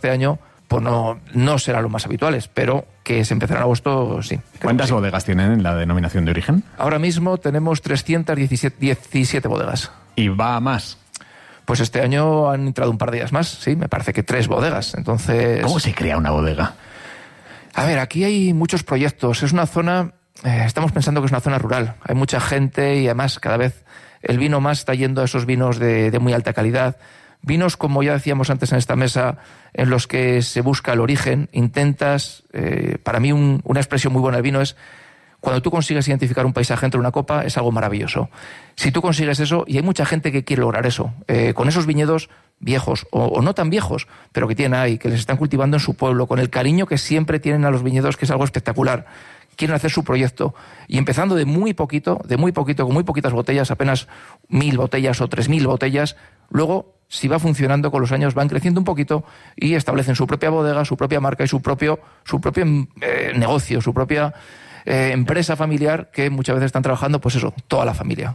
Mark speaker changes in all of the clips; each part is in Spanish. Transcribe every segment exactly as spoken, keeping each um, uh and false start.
Speaker 1: este año pues no, no serán los más habituales, pero que se empezará en agosto, sí.
Speaker 2: ¿Cuántas bodegas tienen en la denominación de origen?
Speaker 1: Ahora mismo tenemos trescientas diecisiete bodegas.
Speaker 2: ¿Y va a más?
Speaker 1: Pues este año han entrado un par de ellas más, sí, me parece que tres bodegas. Entonces,
Speaker 2: ¿cómo se crea una bodega?
Speaker 1: A ver, aquí hay muchos proyectos. Es una zona, eh, estamos pensando que es una zona rural. Hay mucha gente y además cada vez el vino más está yendo a esos vinos de, de muy alta calidad. Vinos, como ya decíamos antes en esta mesa, en los que se busca el origen, intentas, eh, para mí un, una expresión muy buena del vino es cuando tú consigues identificar un paisaje entre una copa, es algo maravilloso. Si tú consigues eso, y hay mucha gente que quiere lograr eso, eh, con esos viñedos viejos, o, o no tan viejos, pero que tienen ahí, que les están cultivando en su pueblo, con el cariño que siempre tienen a los viñedos, que es algo espectacular. Quieren hacer su proyecto, y empezando de muy poquito, de muy poquito, con muy poquitas botellas, apenas mil botellas o tres mil botellas, luego, si va funcionando con los años, van creciendo un poquito y establecen su propia bodega, su propia marca y su propio, su propio eh, negocio, su propia eh, empresa familiar, que muchas veces están trabajando, pues eso, toda la familia.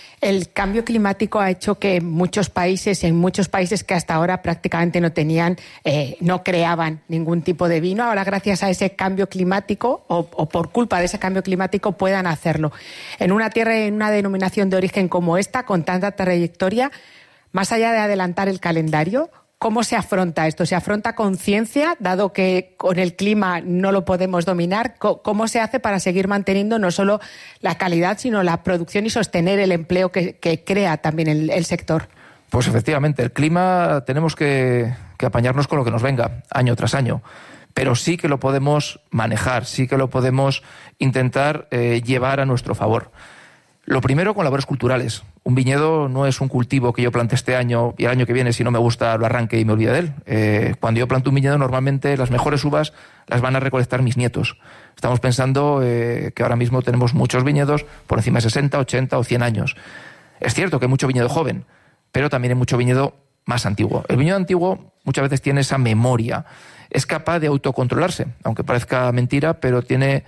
Speaker 3: El cambio climático ha hecho que muchos países, en muchos países que hasta ahora prácticamente no tenían, eh, no creaban ningún tipo de vino, ahora gracias a ese cambio climático o, o por culpa de ese cambio climático puedan hacerlo. En una tierra, en una denominación de origen como esta, con tanta trayectoria, más allá de adelantar el calendario, ¿cómo se afronta esto? ¿Se afronta con ciencia, dado que con el clima no lo podemos dominar? ¿Cómo se hace para seguir manteniendo no solo la calidad, sino la producción y sostener el empleo que, que crea también el, el sector?
Speaker 1: Pues efectivamente, el clima tenemos que, que apañarnos con lo que nos venga, año tras año. Pero sí que lo podemos manejar, sí que lo podemos intentar eh, llevar a nuestro favor. Lo primero con labores culturales. Un viñedo no es un cultivo que yo plante este año y el año que viene, si no me gusta, lo arranque y me olvide de él. Eh, cuando yo planto un viñedo, normalmente las mejores uvas las van a recolectar mis nietos. Estamos pensando eh, que ahora mismo tenemos muchos viñedos por encima de sesenta, ochenta o cien años. Es cierto que hay mucho viñedo joven, pero también hay mucho viñedo más antiguo. El viñedo antiguo muchas veces tiene esa memoria. Es capaz de autocontrolarse, aunque parezca mentira, pero tiene,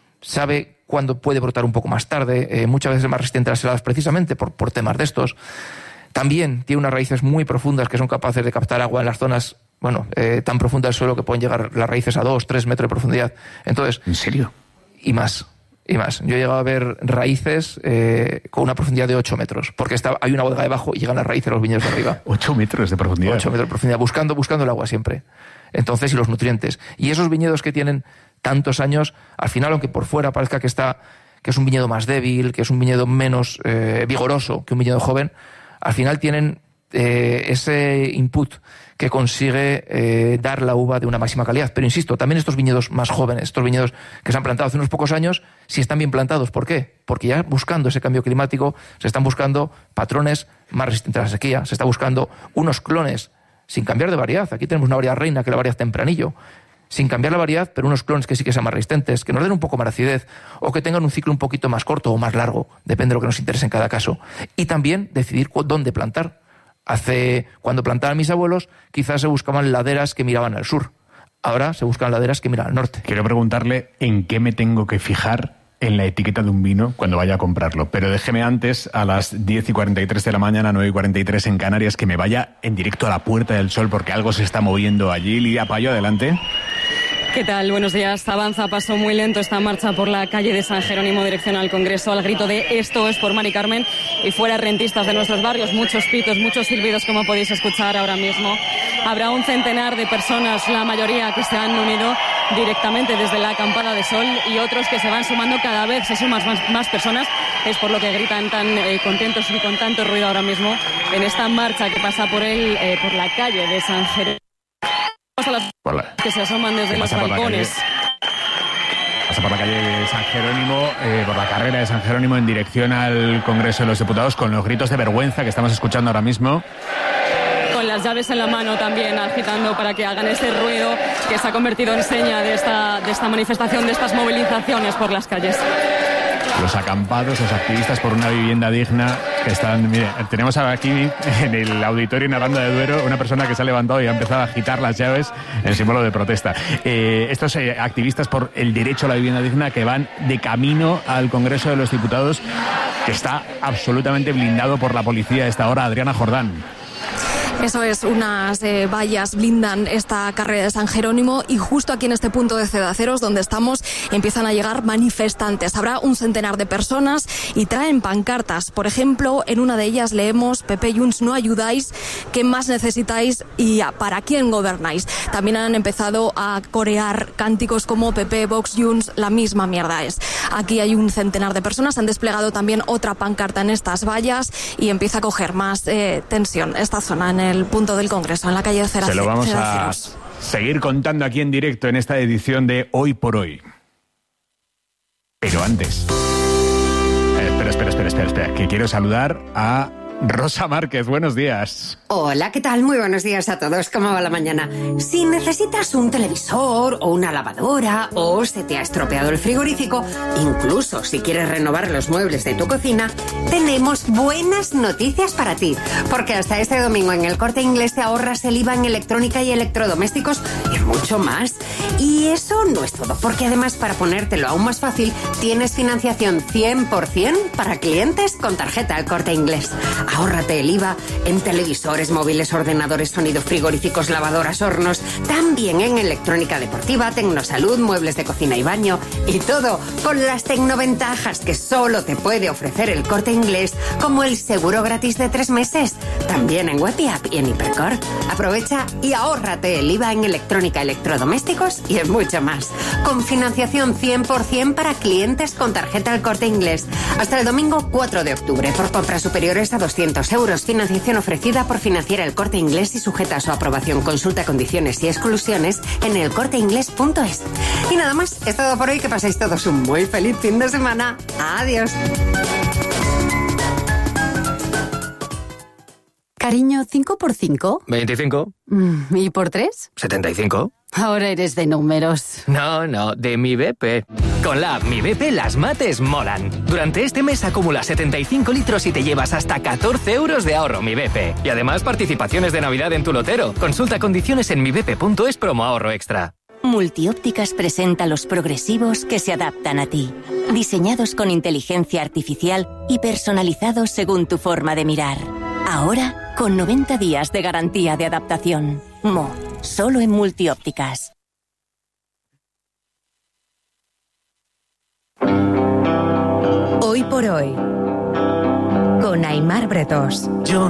Speaker 1: sabe cuando puede brotar un poco más tarde, eh, muchas veces es más resistente a las heladas precisamente por, por temas de estos. También tiene unas raíces muy profundas que son capaces de captar agua en las zonas, bueno, eh, tan profundas del suelo que pueden llegar las raíces a dos, tres metros de profundidad. Entonces,
Speaker 2: ¿en serio?
Speaker 1: Y más, y más. Yo he llegado a ver raíces eh, con una profundidad de ocho metros, porque está, hay una bodega debajo y llegan las raíces a los viñedos de arriba.
Speaker 2: ocho metros de profundidad.
Speaker 1: ocho metros de profundidad, buscando, buscando el agua siempre. Entonces, y los nutrientes. Y esos viñedos que tienen tantos años, al final, aunque por fuera parezca que está, que es un viñedo más débil, que es un viñedo menos eh, vigoroso que un viñedo joven, al final tienen eh, ese input que consigue eh, dar la uva de una máxima calidad. Pero insisto, también estos viñedos más jóvenes, estos viñedos que se han plantado hace unos pocos años, si están bien plantados. ¿Por qué? Porque ya buscando ese cambio climático, se están buscando patrones más resistentes a la sequía, se está buscando unos clones sin cambiar de variedad. Aquí tenemos una variedad reina, que es la variedad tempranillo. Sin cambiar la variedad, pero unos clones que sí que sean más resistentes, que nos den un poco más de acidez, o que tengan un ciclo un poquito más corto o más largo, depende de lo que nos interese en cada caso. Y también decidir dónde plantar. Hace, cuando plantaban mis abuelos, quizás se buscaban laderas que miraban al sur. Ahora se buscan laderas que miran al norte.
Speaker 2: Quiero preguntarle en qué me tengo que fijar en la etiqueta de un vino cuando vaya a comprarlo. Pero déjeme antes, a las diez y cuarenta y tres de la mañana, nueve y cuarenta y tres en Canarias, que me vaya en directo a la Puerta del Sol, porque algo se está moviendo allí. Lidia Payo, adelante.
Speaker 4: ¿Qué tal? Buenos días. Avanza a paso muy lento esta marcha por la calle de San Jerónimo, dirección al Congreso, al grito de "Esto es por Mari Carmen", y fuera rentistas de nuestros barrios, muchos pitos, muchos silbidos, como podéis escuchar ahora mismo. Habrá un centenar de personas, la mayoría que se han unido directamente desde la Acampada de Sol, y otros que se van sumando cada vez, se suman más, más personas. Es por lo que gritan tan eh, contentos y con tanto ruido ahora mismo en esta marcha que pasa por, el, eh, por la calle de San Jerónimo. A las
Speaker 2: la...
Speaker 4: que se asoman desde los balcones.
Speaker 2: Pasa por la calle de San Jerónimo, eh, por la carrera de San Jerónimo en dirección al Congreso de los Diputados, con los gritos de vergüenza que estamos escuchando ahora mismo.
Speaker 4: Con las llaves en la mano también, agitando para que hagan ese ruido que se ha convertido en seña de esta, de esta manifestación, de estas movilizaciones por las calles.
Speaker 2: Los acampados, los activistas por una vivienda digna, que están... Mire, tenemos aquí en el auditorio en Aranda de Duero una persona que se ha levantado y ha empezado a agitar las llaves en símbolo de protesta. Eh, estos eh, activistas por el derecho a la vivienda digna, que van de camino al Congreso de los Diputados, que está absolutamente blindado por la policía a esta hora. Adriana Jordán.
Speaker 5: Eso es, unas eh, vallas blindan esta carrera de San Jerónimo y justo aquí en este punto de Cedaceros donde estamos empiezan a llegar manifestantes. Habrá un centenar de personas y traen pancartas. Por ejemplo, en una de ellas leemos: P P y Junts no ayudáis, ¿qué más necesitáis y para quién gobernáis? También han empezado a corear cánticos como P P, Vox, Junts, la misma mierda es. Aquí hay un centenar de personas, han desplegado también otra pancarta en estas vallas y empieza a coger más eh, tensión esta zona en el punto del Congreso, en la calle de Cedaceros.
Speaker 2: Se lo vamos a seguir contando aquí en directo en esta edición de Hoy por Hoy. Pero antes... Eh, espera, espera, espera, espera, espera, que quiero saludar a Rosa Márquez. Buenos días.
Speaker 6: Hola, ¿qué tal? Muy buenos días a todos. ¿Cómo va la mañana? Si necesitas un televisor o una lavadora o se te ha estropeado el frigorífico, incluso si quieres renovar los muebles de tu cocina, tenemos buenas noticias para ti. Porque hasta este domingo en el Corte Inglés te ahorras el I V A en electrónica y electrodomésticos y mucho más. Y eso no es todo, porque además, para ponértelo aún más fácil, tienes financiación cien por ciento para clientes con tarjeta El Corte Inglés. Ahórrate el I V A en televisores, móviles, ordenadores, sonido, frigoríficos, lavadoras, hornos, también en electrónica deportiva, tecnosalud, muebles de cocina y baño, y todo con las tecnoventajas que solo te puede ofrecer El Corte Inglés, como el seguro gratis de tres meses, también en Web y App y en Hipercor. Aprovecha y ahórrate el I V A en electrónica, electrodomésticos y en mucho más. Con financiación cien por ciento para clientes con tarjeta El Corte Inglés. Hasta el domingo cuatro de octubre, por compras superiores a doscientos euros. Financiación ofrecida por Financiera El Corte Inglés y sujeta a su aprobación. Consulta condiciones y exclusiones en elcorteinglés punto es. Y nada más, es todo por hoy. Que paséis todos un muy feliz fin de semana. Adiós.
Speaker 7: Cariño, ¿cinco por cinco?
Speaker 8: veinticinco.
Speaker 7: ¿Y por tres?
Speaker 8: setenta y cinco.
Speaker 7: Ahora eres de números.
Speaker 8: No, no, de Mi B P. Con la app Mi B P las mates molan. Durante este mes acumula setenta y cinco litros y te llevas hasta catorce euros de ahorro Mi B P. Y además participaciones de Navidad en tu lotero. Consulta condiciones en mi b p punto es promo ahorro extra.
Speaker 9: Multiópticas presenta los progresivos que se adaptan a ti. Diseñados con inteligencia artificial y personalizados según tu forma de mirar. Ahora, con noventa días de garantía de adaptación. Mo, solo en Multiópticas.
Speaker 10: Hoy por hoy, con Aimar Bretos.
Speaker 8: Yo